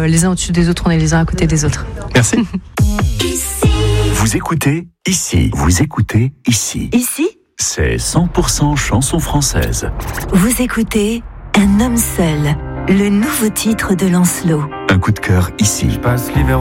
les uns au-dessus des autres, on est les uns à côté des autres. Merci. Vous écoutez ici. Vous écoutez ici. Ici, C'est 100% chansons françaises. vous écoutez Un homme seul, le nouveau titre de Lancelot. Un coup de cœur ici. Je passe l'hiver